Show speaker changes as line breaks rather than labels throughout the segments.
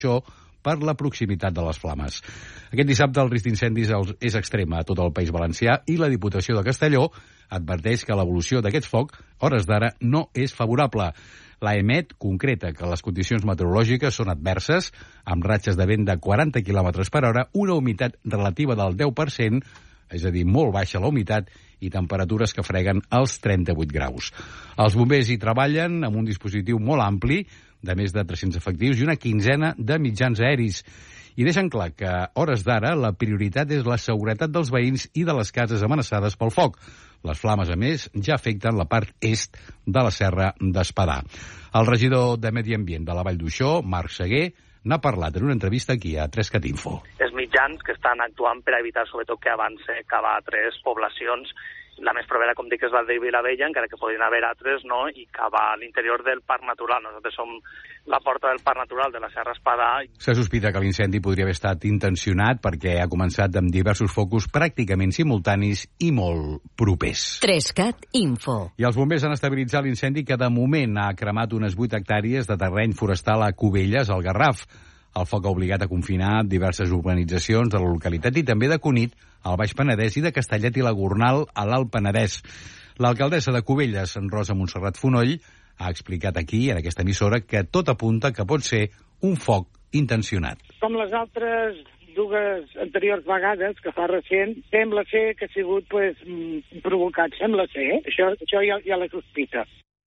per la proximitat de les flames. Aquest dissabte el risc d'incendis és extrem a tot el País Valencià i la Diputació de Castelló adverteix que l'evolució d'aquest foc, hores d'ara, no és favorable. L'AEMET concreta que les condicions meteorològiques són adverses, amb ratxes de vent de 40 km per hora, una humitat relativa del 10%, és a dir, molt baixa la humitat, i temperatures que freguen els 38 graus. Els bombers hi treballen amb un dispositiu molt ampli, de més de 300 efectius i una quinzena de mitjans aeris. I deixen clar que, a hores d'ara, la prioritat és la seguretat dels veïns i de les cases amenaçades pel foc. Les flames, a més, ja afecten la part est de la Serra d'Espadà. El regidor de Medi Ambient de la Vall d'Uixó, Marc Seguer, n'ha parlat en una entrevista aquí a 3cat Info.
Els mitjans que estan actuant per evitar sobretot que avance cap a altres poblacions. La més propera, com dic, és la de Vilavella, encara que podrien haver altres, no? I cap a l'interior del Parc Natural. Nosaltres som la porta del Parc Natural de la Serra Espadà.
Se sospita que l'incendi podria haver estat intencionat perquè ha començat amb diversos focus pràcticament simultanis i molt propers.
3cat Info.
I els bombers han estabilitzat l'incendi que de moment ha cremat unes 8 hectàrees de terreny forestal a Cubelles, al Garraf. El foc ha obligat a confinar diverses urbanitzacions de la localitat i també de Cunit, al Baix Penedès, i de Castellet i la Gornal, a l'Alt Penedès. L'alcaldessa de Cubelles, Rosa Montserrat Fonoll, ha explicat aquí, en aquesta emissora, que tot apunta que pot ser un foc intencionat.
Com les altres dues anteriors vegades, que fa recent, sembla ser que ha sigut provocat. Sembla ser, Això ja la sospita.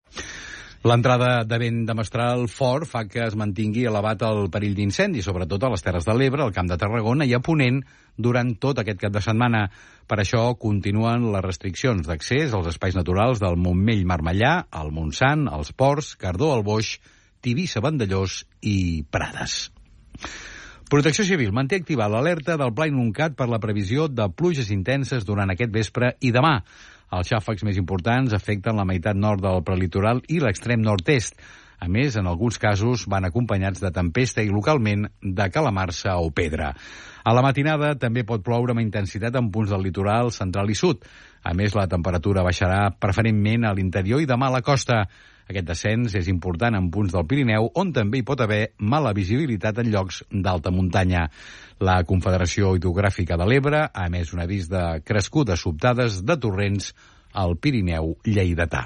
L'entrada de vent de mestral fort fa que es mantingui elevat el perill d'incendi, sobretot a les Terres de l'Ebre, al Camp de Tarragona i a Ponent durant tot aquest cap de setmana. Per això continuen les restriccions d'accés als espais naturals del Montmell-Marmellà, el Montsant, els Ports, Cardó, el Boix, Tivissa, Vandellós i Prades. Protecció Civil manté activada l'alerta del Pla Inuncat per la previsió de pluges intenses durant aquest vespre i demà. Els xàfecs més importants afecten la meitat nord del prelitoral i l'extrem nord-est. A més, en alguns casos van acompanyats de tempesta i localment de calamarsa o pedra. A la matinada també pot ploure amb intensitat en punts del litoral central i sud. A més, la temperatura baixarà preferentment a l'interior i demà a la costa. Aquest descens és important en punts del Pirineu, on també hi pot haver mala visibilitat en llocs d'alta muntanya. La Confederació Hidrogràfica de l'Ebre ha emès un avís de crescudes sobtades de torrents al Pirineu lleidatà.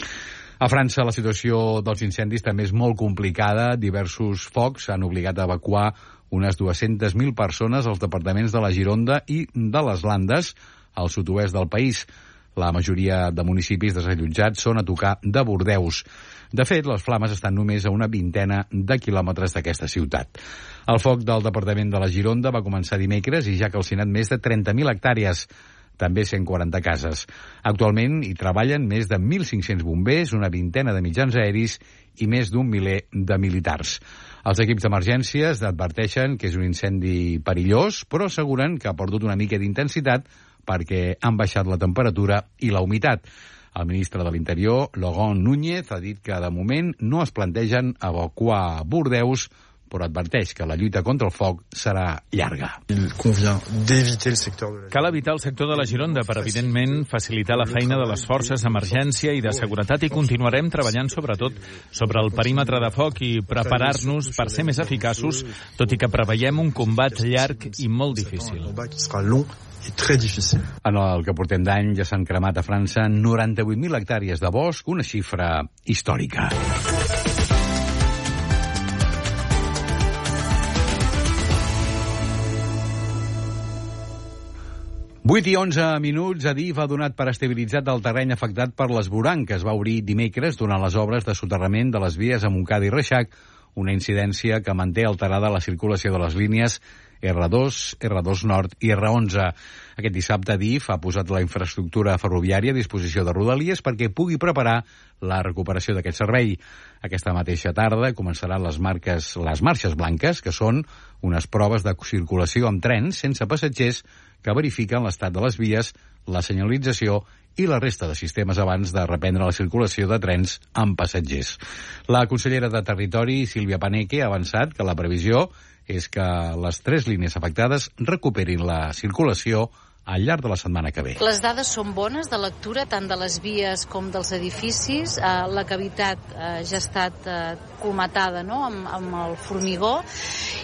A França, la situació dels incendis també és molt complicada. Diversos focs han obligat a evacuar unes 200.000 persones als departaments de la Gironda i de les Landes, al sud-oest del país. La majoria de municipis desallotjats són a tocar de Bordeus. De fet, les flames estan només a una vintena de quilòmetres d'aquesta ciutat. El foc del departament de la Gironda va començar dimecres i ja ha calcinat més de 30.000 hectàrees, també 140 cases. Actualment hi treballen més de 1.500 bombers, una vintena de mitjans aeris i més d'un miler de militars. Els equips d'emergències adverteixen que és un incendi perillós, però asseguren que ha perdut una mica d'intensitat perquè han baixat la temperatura i la humitat. El ministre de l'Interior, Laurent Núñez, ha dit que de moment no es plantegen evacuar Bordeus, però adverteix que la lluita contra el foc serà llarga.
Cal evitar el sector de la Gironda per, evidentment, facilitar la feina de les forces d'emergència i de seguretat, i continuarem treballant sobretot sobre el perímetre de foc i preparar-nos per ser més eficaços, tot i que preveiem un combat llarg i molt difícil.
En el que portem d'any ja s'han cremat a França 98.000 hectàrees de bosc, una xifra històrica. Vuit i 11 minuts. Adif ha donat per estabilitzat el terreny afectat per l'esborang que es va obrir dimecres durant les obres de soterrament de les vies a Montcada i Reixac, una incidència que manté alterada la circulació de les línies R2, R2 Nord i R11. Aquest dissabte Adif ha posat la infraestructura ferroviària a disposició de Rodalies perquè pugui preparar la recuperació d'aquest servei. Aquesta mateixa tarda començaran les marxes blanques, que són unes proves de circulació amb trens sense passatgers que verifiquen l'estat de les vies, la senyalització i la resta de sistemes abans de reprendre la circulació de trens amb passatgers. La consellera de Territori, Sílvia Paneque, ha avançat que la previsió és que les 3 línies afectades recuperin la circulació al llarg de la setmana que ve.
Les dades són bones de lectura, tant de les vies com dels edificis. La cavitat ja ha estat colmatada, no?, amb el formigó,